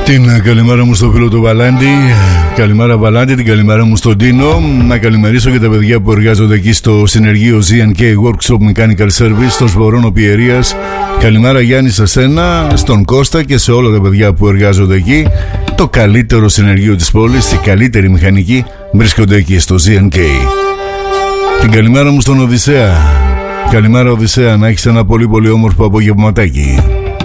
Την καλημέρα μου στο φίλο του Βαλάντη. Καλημέρα Βαλάντη, την καλημέρα μου στον Τίνο. Να καλημερίσω και τα παιδιά που εργάζονται εκεί στο συνεργείο ZNK Workshop Mechanical Service στο Σβορώνο Πιερίας. Καλημέρα Γιάννη σε σένα, στον Κώστα και σε όλα τα παιδιά που εργάζονται εκεί. Το καλύτερο συνεργείο της πόλης, η καλύτερη μηχανική βρίσκονται εκεί στο ZNK. Την καλημέρα μου στον Οδυσσέα. Καλημέρα Οδυσσέα, να έχεις ένα πολύ πολύ όμορφο απογευματάκι.